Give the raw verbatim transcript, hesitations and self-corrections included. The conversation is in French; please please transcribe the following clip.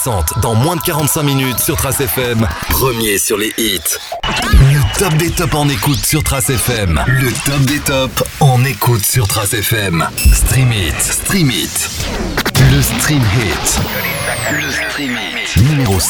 soixante dans moins de quarante-cinq minutes sur Trace F M. Premier sur les hits. Le top des tops en écoute sur Trace F M. Le top des tops en écoute sur Trace F M. Stream It, Stream It. Le Stream Hit. Le Stream Hit. Numéro cinq.